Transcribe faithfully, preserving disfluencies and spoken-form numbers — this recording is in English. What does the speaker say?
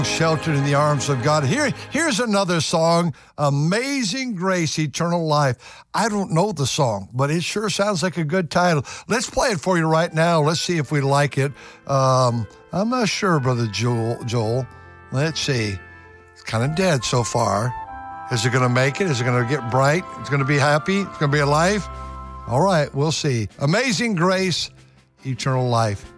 Sheltered in the arms of God. Here, here's another song, Amazing Grace, Eternal Life. I don't know the song, but it sure sounds like a good title. Let's play it for you right now. Let's see if we like it. Um, I'm not sure, Brother Joel. Joel. Let's see. It's kind of dead so far. Is it going to make it? Is it going to get bright? It's going to be happy? It's going to be alive? All right, we'll see. Amazing Grace, Eternal Life.